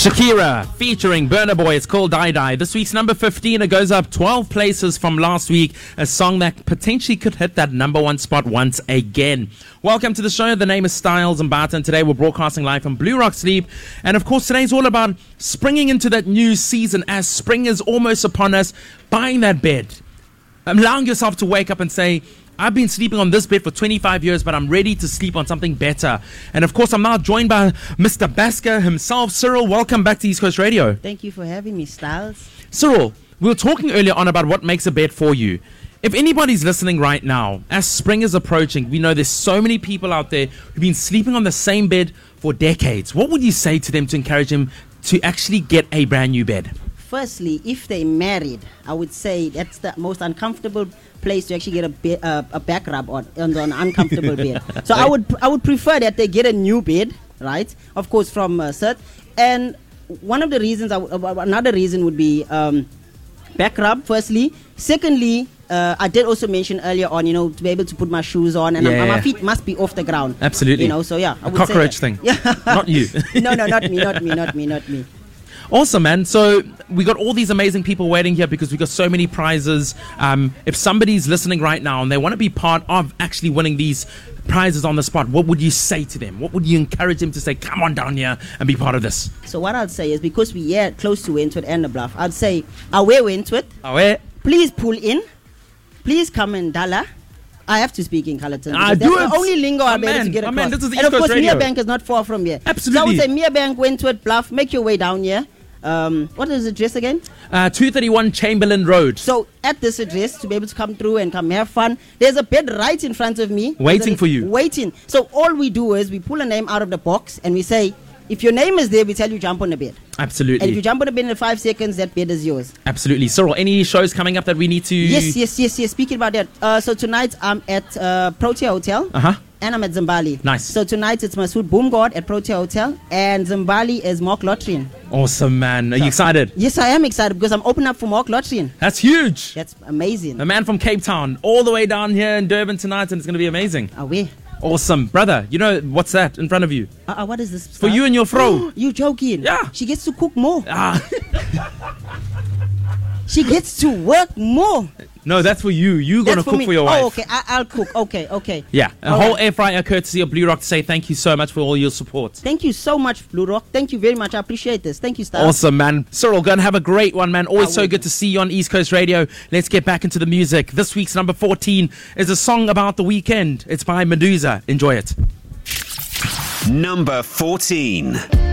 Shakira featuring Burna Boy. It's called Die Die. This week's number 15. It goes up 12 places from last week. A song that potentially could hit that number one spot once again. Welcome to the show. The name is Styles and Barton. Today we're broadcasting live from Blue Rock Sleep. And of course today's all about springing into that new season as spring is almost upon us. Buying that bed. Allowing yourself to wake up and say, I've been sleeping on this bed for 25 years, but I'm ready to sleep on something better. And of course, I'm now joined by Mr. Basker himself. Cyril, welcome back to East Coast Radio. Thank you for having me, Styles. Cyril, we were talking earlier on about what makes a bed for you. If anybody's listening right now, as spring is approaching, we know there's so many people out there who've been sleeping on the same bed for decades. What would you say to them to encourage them to actually get a brand new bed? Firstly, if they're married, I would say that's the most uncomfortable place to actually get a back rub on an uncomfortable bed. So I would prefer that they get a new bed, right? Of course, from Seth. And one of the reasons, another reason would be back rub. Firstly, secondly, I did also mention earlier on, to be able to put my shoes on and my feet must be off the ground. Absolutely. So yeah, I would cockroach say thing. Yeah. Not you. No, not me. Awesome, man. So we got all these amazing people waiting here because we got so many prizes. If somebody's listening right now and they want to be part of actually winning these prizes on the spot, what would you say to them? What would you encourage them to say, come on down here and be part of this? So what I'd say is, because we are close to Wentworth and the Bluff, I'd say, away Wentworth. Away. Please pull in. Please come in Dala. I have to speak in Carleton. That's the only lingo I'll be able to get across. Man, this is East and of Coast course, Radio. Merebank is not far from here. Absolutely. So I would say Merebank, Wentworth, Bluff, make your way down here. What is the address again? 231 Chamberlain Road. So at this address, to be able to come through and come have fun, there's a bed right in front of me. Waiting for you. Waiting. So all we do is we pull a name out of the box and we say, if your name is there, we tell you jump on the bed. Absolutely. And if you jump on the bed in 5 seconds, that bed is yours. Absolutely. Cyril, any shows coming up that we need to... Yes. Speaking about that, so tonight I'm at Protea Hotel. And I'm at Zimbali. Nice. So tonight it's Masood Boomgod at Protea Hotel, and Zimbali is Mark Lotrian. Awesome, man. Are you excited? Yes, I am excited because I'm opening up for Mark Lotrian. That's huge. That's amazing. A man from Cape Town, all the way down here in Durban tonight, and it's going to be amazing. Away. Awesome. Brother, what's that in front of you? What is this? For you and your fro. You joking? Yeah. She gets to cook more. She gets to work more. No, that's for you. You're going to cook for your wife. Oh, okay. I'll cook. Okay. Yeah. A whole air fryer courtesy of Blue Rock to say thank you so much for all your support. Thank you so much, Blue Rock. Thank you very much. I appreciate this. Thank you, Star. Awesome, man. Cyril, go and have a great one, man. Always so good to see you on East Coast Radio. Let's get back into the music. This week's number 14 is a song about the weekend. It's by Medusa. Enjoy it. Number 14.